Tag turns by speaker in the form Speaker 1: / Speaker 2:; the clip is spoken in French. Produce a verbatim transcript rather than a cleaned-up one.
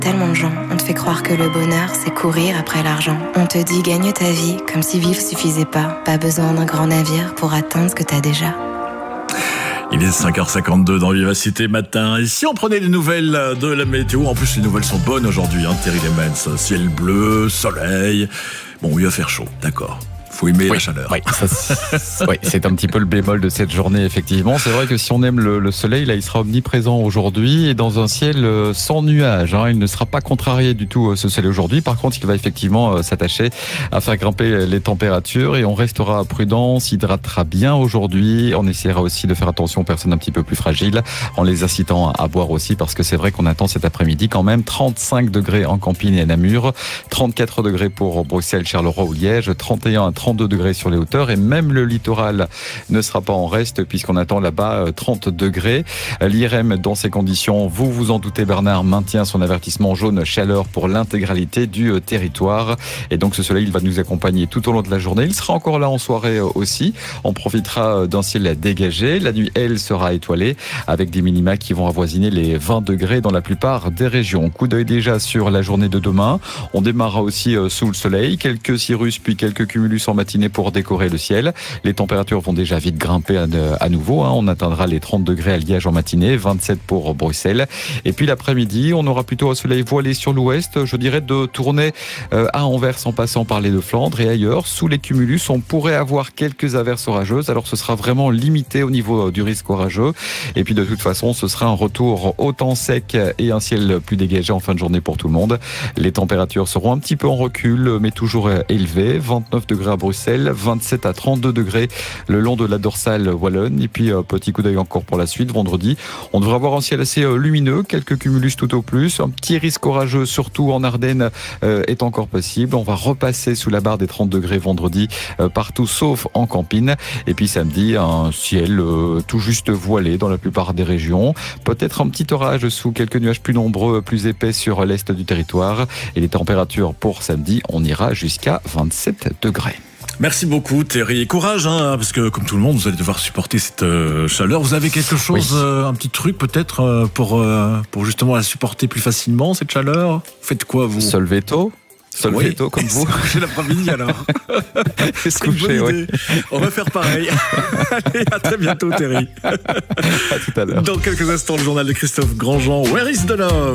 Speaker 1: Tellement de gens, on te fait croire que le bonheur, c'est courir après l'argent. On te dit gagne ta vie, comme si vivre suffisait pas. Pas besoin d'un grand navire pour atteindre ce que t'as déjà.
Speaker 2: Il est cinq heures cinquante-deux dans Vivacité Matin. Et si on prenait les nouvelles de la météo, en plus les nouvelles sont bonnes aujourd'hui, hein, Thierry Lehmens. Ciel bleu, soleil. Bon, il va faire chaud, d'accord. Faut aimer
Speaker 3: oui,
Speaker 2: la chaleur.
Speaker 3: Oui, ça, c'est, oui, c'est un petit peu le bémol de cette journée, effectivement. C'est vrai que si on aime le, le soleil, là, il sera omniprésent aujourd'hui et dans un ciel sans nuages. Hein. Il ne sera pas contrarié du tout, ce soleil aujourd'hui. Par contre, il va effectivement s'attacher à faire grimper les températures et on restera prudent, s'hydratera bien aujourd'hui. On essaiera aussi de faire attention aux personnes un petit peu plus fragiles en les incitant à boire aussi parce que c'est vrai qu'on attend cet après-midi quand même trente-cinq degrés en Campine et à Namur, trente-quatre degrés pour Bruxelles, Charleroi ou Liège, trente et un à trente-deux degrés sur les hauteurs et même le littoral ne sera pas en reste puisqu'on attend là-bas trente degrés. L'I R M dans ces conditions, vous vous en doutez Bernard, maintient son avertissement jaune chaleur pour l'intégralité du territoire et donc ce soleil il va nous accompagner tout au long de la journée. Il sera encore là en soirée aussi. On profitera d'un ciel dégagé. La nuit elle sera étoilée avec des minima qui vont avoisiner les vingt degrés dans la plupart des régions. Coup d'œil déjà sur la journée de demain. On démarrera aussi sous le soleil. Quelques cirrus puis quelques cumulus en matinée pour décorer le ciel. Les températures vont déjà vite grimper à, à nouveau. Hein. On atteindra les trente degrés à Liège en matinée, vingt-sept pour Bruxelles. Et puis l'après-midi, on aura plutôt un soleil voilé sur l'ouest. Je dirais de tourner euh, à Anvers en passant par les Deux-Flandres et ailleurs. Sous les cumulus, on pourrait avoir quelques averses orageuses. Alors ce sera vraiment limité au niveau du risque orageux. Et puis de toute façon, ce sera un retour au temps sec et un ciel plus dégagé en fin de journée pour tout le monde. Les températures seront un petit peu en recul, mais toujours élevées. vingt-neuf degrés à Bruxelles, vingt-sept à trente-deux degrés le long de la dorsale wallonne. Et puis, euh, petit coup d'œil encore pour la suite. Vendredi, on devrait avoir un ciel assez euh, lumineux, quelques cumulus tout au plus. Un petit risque orageux, surtout en Ardennes, euh, est encore possible. On va repasser sous la barre des trente degrés vendredi, euh, partout sauf en Campine. Et puis samedi, un ciel euh, tout juste voilé dans la plupart des régions. Peut-être un petit orage sous quelques nuages plus nombreux, plus épais sur l'est du territoire. Et les températures pour samedi, on ira jusqu'à vingt-sept degrés.
Speaker 2: Merci beaucoup Thierry. Courage, hein, parce que comme tout le monde, vous allez devoir supporter cette euh, chaleur. Vous avez quelque chose, oui. euh, un petit truc peut-être euh, pour, euh, pour justement la supporter plus facilement, cette chaleur? Vous faites quoi vous?
Speaker 3: Se lever tôt. Se lever
Speaker 2: oui,
Speaker 3: tôt comme vous.
Speaker 2: Se coucher l'après-midi alors. C'est
Speaker 3: coucher,
Speaker 2: une bonne idée.
Speaker 3: Oui.
Speaker 2: On va faire pareil. Allez, à très bientôt Thierry.
Speaker 3: À tout à l'heure.
Speaker 2: Dans quelques instants, le journal de Christophe Grandjean. Where is the love?